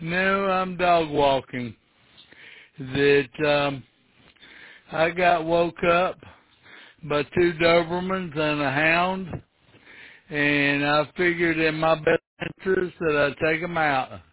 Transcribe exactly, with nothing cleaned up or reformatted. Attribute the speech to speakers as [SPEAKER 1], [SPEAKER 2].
[SPEAKER 1] No, I'm dog walking. That um, I got woke up by two Dobermans and a hound, and I figured in my best interest that I'd take them out.